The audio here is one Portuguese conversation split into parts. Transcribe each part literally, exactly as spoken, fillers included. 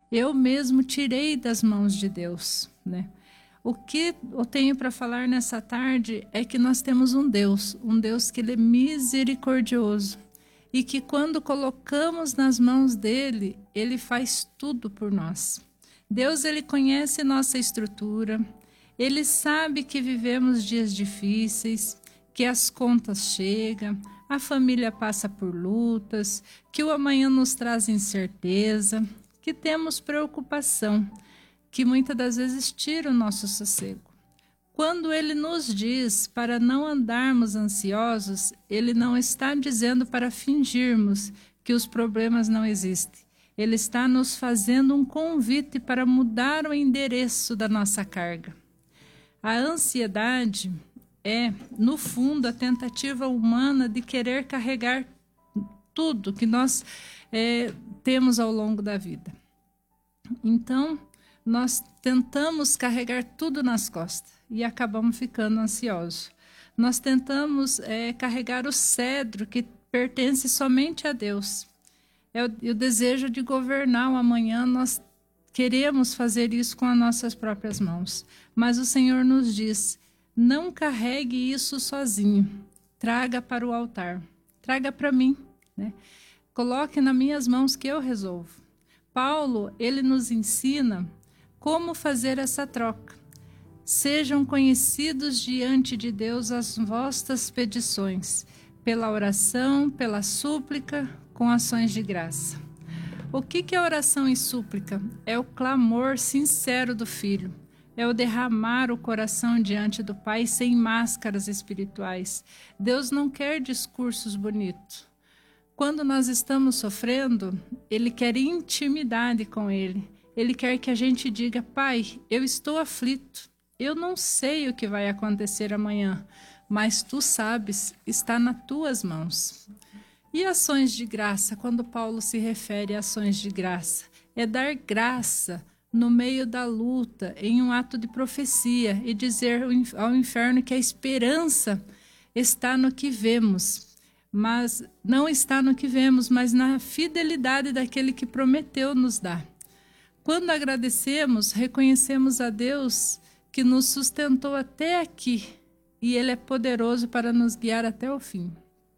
Eu mesmo tirei das mãos de Deus, né? O que eu tenho para falar nessa tarde é que nós temos um Deus, um Deus que ele é misericordioso e que quando colocamos nas mãos dele, ele faz tudo por nós. Deus, ele conhece nossa estrutura, ele sabe que vivemos dias difíceis, que as contas chegam, a família passa por lutas, que o amanhã nos traz incerteza, que temos preocupação, que muitas das vezes tira o nosso sossego. Quando ele nos diz para não andarmos ansiosos, ele não está dizendo para fingirmos que os problemas não existem. Ele está nos fazendo um convite para mudar o endereço da nossa carga. A ansiedade é, no fundo, a tentativa humana de querer carregar tudo que nós é, temos ao longo da vida. Então, nós tentamos carregar tudo nas costas e acabamos ficando ansiosos. Nós tentamos é, carregar o cedro que pertence somente a Deus. É o, o desejo de governar o amanhã, nós queremos fazer isso com as nossas próprias mãos. Mas o Senhor nos diz, não carregue isso sozinho, traga para o altar, traga para mim, né? Coloque nas minhas mãos que eu resolvo. Paulo, ele nos ensina como fazer essa troca. Sejam conhecidos diante de Deus as vossas petições, pela oração, pela súplica, com ações de graça. O que que é oração e súplica? É o clamor sincero do filho. É o derramar o coração diante do Pai sem máscaras espirituais. Deus não quer discursos bonitos. Quando nós estamos sofrendo, Ele quer intimidade com Ele. Ele quer que a gente diga, Pai, eu estou aflito. Eu não sei o que vai acontecer amanhã, mas Tu sabes, está nas Tuas mãos. E ações de graça, quando Paulo se refere a ações de graça, é dar graça no meio da luta, em um ato de profecia, e dizer ao inferno que a esperança está no que vemos, mas não está no que vemos, mas na fidelidade daquele que prometeu nos dar. Quando agradecemos, reconhecemos a Deus que nos sustentou até aqui, e Ele é poderoso para nos guiar até o fim.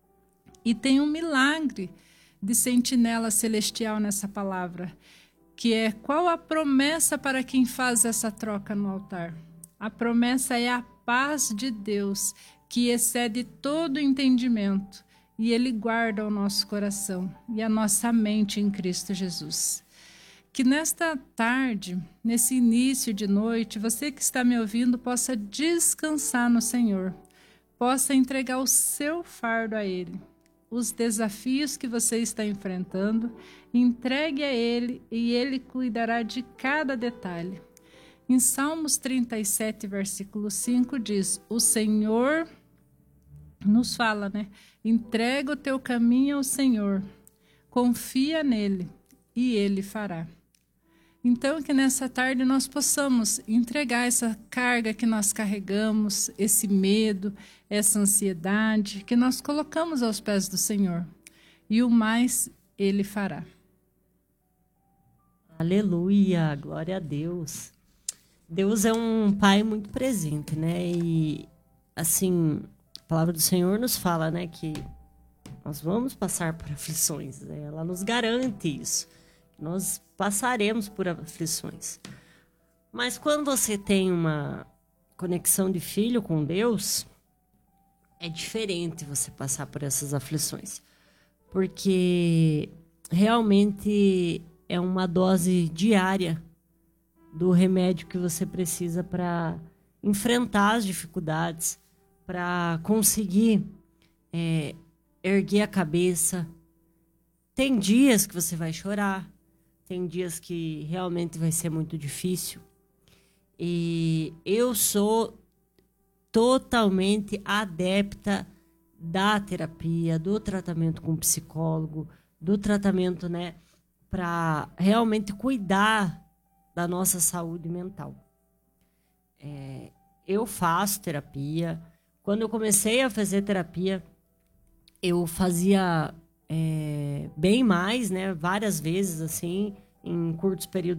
E tem um milagre de sentinela celestial nessa palavra, que é qual a promessa para quem faz essa troca no altar? A promessa é a paz de Deus, que excede todo entendimento, e Ele guarda o nosso coração e a nossa mente em Cristo Jesus. Que nesta tarde, nesse início de noite, você que está me ouvindo possa descansar no Senhor, possa entregar o seu fardo a Ele. Os desafios que você está enfrentando, entregue a Ele e Ele cuidará de cada detalhe. Em Salmos trinta e sete, versículo cinco, diz, o Senhor nos fala, né? Entrega o teu caminho ao Senhor, confia nele e Ele fará. Então, que nessa tarde nós possamos entregar essa carga que nós carregamos, esse medo, essa ansiedade, que nós colocamos aos pés do Senhor. E o mais Ele fará. Aleluia, glória a Deus. Deus é um Pai muito presente, né? E, assim, a palavra do Senhor nos fala, né, que nós vamos passar por aflições, né? Ela nos garante isso. Nós passaremos por aflições. Mas quando você tem uma conexão de filho com Deus, é diferente você passar por essas aflições. Porque realmente é uma dose diária do remédio que você precisa para enfrentar as dificuldades, para conseguir é, erguer a cabeça. Tem dias que você vai chorar, tem dias que realmente vai ser muito difícil. E eu sou totalmente adepta da terapia, do tratamento com psicólogo, do tratamento, né, para realmente cuidar da nossa saúde mental. É, eu faço terapia. Quando eu comecei a fazer terapia, eu fazia... É, bem mais, né? Várias vezes, assim, em curtos períodos